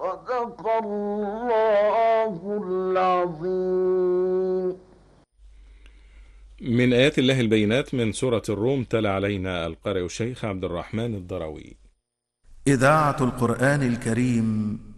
صدق الله العظيم. من آيات الله البينات من سورة الروم، تلا علينا القارئ الشيخ عبد الرحمن الضروي. إذاعة القرآن الكريم